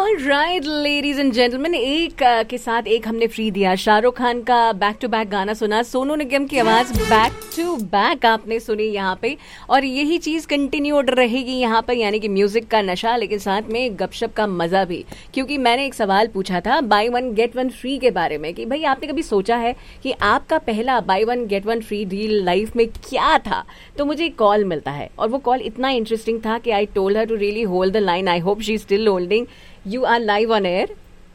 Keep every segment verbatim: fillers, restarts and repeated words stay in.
Alright ladies and gentleman, एक uh, के साथ एक हमने फ्री दिया। शाहरुख खान का बैक टू बैक गाना सुना, सोनू निगम की आवाज बैक टू बैक आपने सुनी यहाँ पे, और यही चीज कंटिन्यूड रहेगी यहाँ पर, यानी कि म्यूजिक का नशा लेकिन साथ में गपशप का मजा भी। क्योंकि मैंने एक सवाल पूछा था by one get one free के बारे में कि भाई आपने कभी सोचा है कि आपका पहला by one get one free deal life में क्या था। तो मुझे एक कॉल मिलता है और वो कॉल इतना इंटरेस्टिंग था कि I told her to really hold the line. I hope she's still holding. You are live on air.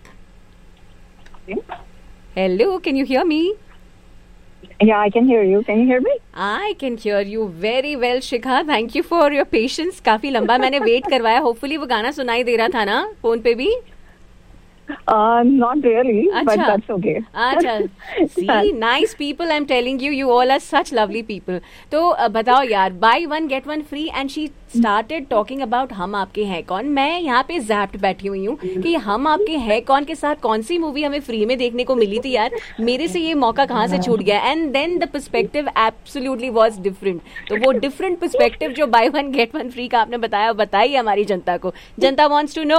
Hello, can you hear me? Yeah, I can hear you. Can you hear me? I can hear you very well, Shikha. Thank you for your patience. काफी लंबा मैंने wait करवाया. Hopefully वो गाना सुनाई दे रहा था ना फोन पे भी? Uh, not really, Achha. but that's okay. अच्छा, see, nice people. I'm telling you, you all are such lovely people. तो uh, बताओ यार, buy one get one free, and she started talking about हम आपके हैं कौन. मैं यहाँ पे ज़ैप्ट बैठी हुई हूँ कि हम आपके हैं कौन के साथ कौन सी मूवी हमें फ्री में देखने को मिली थी यार. मेरे से ये मौका कहाँ से छूट गया. And then the perspective absolutely was different. तो वो डिफरेंट पर्सपेक्टिव जो by one get one free का आपने बताया, बताइए हमारी जनता को. जनता wants to know.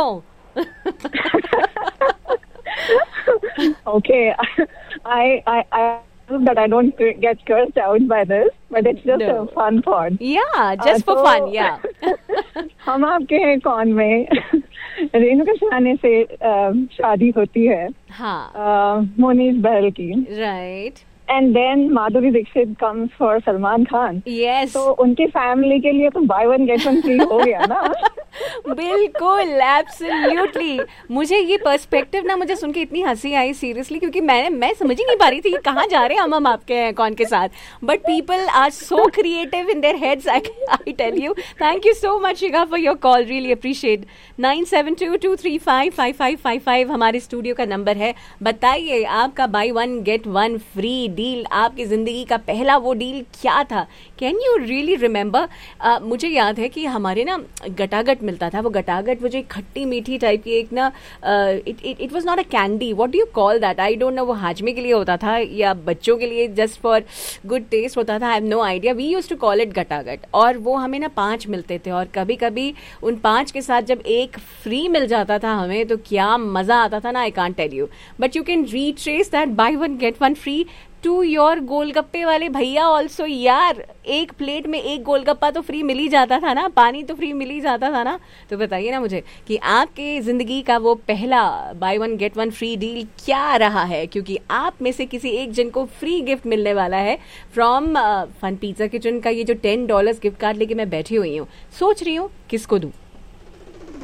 Okay, I I I hope that I don't get cursed out by this, but it's just No. a fun thought. Yeah, just for तो, fun, yeah. हम आपके हैं कौन में रेणुका शहाने से uh, शादी होती है. हाँ. uh, मोनीश बहल की. Right. And then Madhuri Dixit comes for Salman Khan. Yes. तो उनकी फैमिली के लिए तो by one get one free हो गया ना. बिल्कुल, एब्सोल्युटली. मुझे ये पर्सपेक्टिव ना, मुझे सुन के इतनी हंसी आई सीरियसली, क्योंकि मैं मैं समझ ही नहीं पा रही थी कि कहाँ जा रहे हैं हम हम आपके हैं कौन के साथ. But people are so creative in their heads, I tell you. Thank you so much Shikha for your call, really appreciate. Nine seven to to three five five five five five हमारे studio का number है. बताइए आपका by one get one free deal, आपकी जिंदगी का पहला वो डील क्या था. Can you really remember. मुझे याद है कि हमारे ना गटागट मिलता था. वो गटागट वो जो एक खट्टी मीठी टाइप की एक ना, it it it was not a candy, what do you call that, I don't know. वो हाजमे के लिए होता था या बच्चों के लिए जस्ट फॉर गुड टेस्ट होता था, I have no idea. We used to call it गटागट. और वो हमें ना पांच मिलते थे, और कभी कभी उन पांच के साथ जब एक फ्री मिल जाता था हमें, तो क्या मजा आता था ना, I can't tell you. But you can retrace that by one get one free to your गोलगप्पे वाले भैया ऑल्सो. यार एक प्लेट में एक गोलगप्पा तो फ्री मिल ही जाता था ना, पानी तो फ्री मिल ही जाता था ना. तो बताइए ना मुझे कि आपके जिंदगी का वो पहला by one get one free deal क्या रहा है, क्योंकि आप में से किसी एक जन को फ्री गिफ्ट मिलने वाला है फ्रॉम फन पिज्जा किचन का. ये जो टेन डॉलर्स गिफ्ट कार्ड लेके मैं बैठी हुई हूँ, सोच रही हूँ किसको दूं.